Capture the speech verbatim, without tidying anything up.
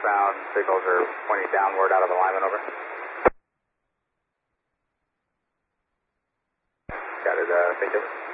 southbound signals are pointing downward out of alignment, over. Got it, uh, thank you.